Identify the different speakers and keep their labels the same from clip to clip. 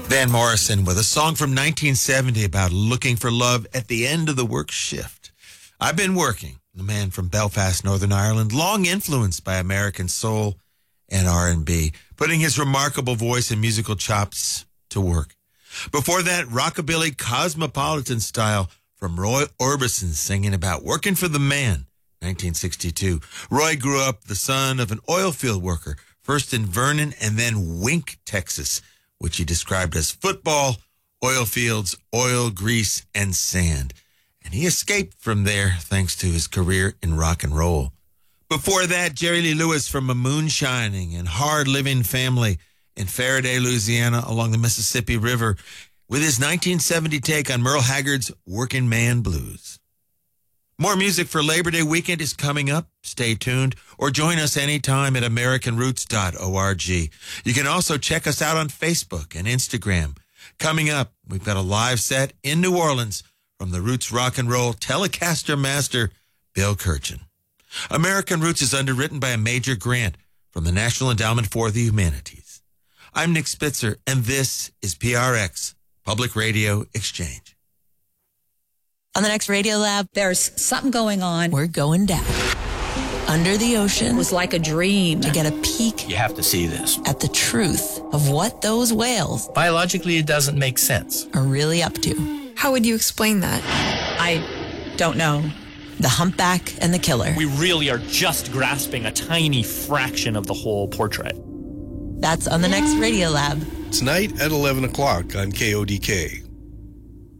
Speaker 1: Van Morrison with a song from 1970 about looking for love at the end of the work shift. I've been working. The man from Belfast, Northern Ireland, long influenced by American soul and R&B, putting his remarkable voice and musical chops to work. Before that, rockabilly cosmopolitan style from Roy Orbison singing about working for the man, 1962. Roy grew up the son of an oil field worker, first in Vernon and then Wink, Texas, which he described as football, oil fields, oil, grease, and sand. And he escaped from there thanks to his career in rock and roll. Before that, Jerry Lee Lewis from a moonshining and hard-living family in Faraday, Louisiana, along the Mississippi River, with his 1970 take on Merle Haggard's Working Man Blues. More music for Labor Day weekend is coming up. Stay tuned or join us anytime at AmericanRoots.org. You can also check us out on Facebook and Instagram. Coming up, we've got a live set in New Orleans from the Roots Rock and Roll Telecaster Master, Bill Kirchen. American Roots is underwritten by a major grant from the National Endowment for the Humanities. I'm Nick Spitzer, and this is PRX, Public Radio Exchange.
Speaker 2: On the next Radio Lab,
Speaker 3: there's something going on.
Speaker 2: We're going down. Under the ocean.
Speaker 3: It was like a dream.
Speaker 2: To get a peek.
Speaker 4: You have to see this.
Speaker 2: At the truth of what those whales.
Speaker 4: Biologically, it doesn't make sense.
Speaker 2: Are really up to.
Speaker 5: How would you explain that?
Speaker 3: I don't know.
Speaker 2: The humpback and the killer.
Speaker 6: We really are just grasping a tiny fraction of the whole portrait.
Speaker 2: That's on the next Radio Lab.
Speaker 7: Tonight at 11 o'clock on KODK.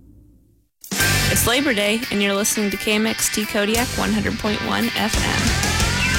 Speaker 5: It's Labor Day, and you're listening to KMXT Kodiak 100.1 FM.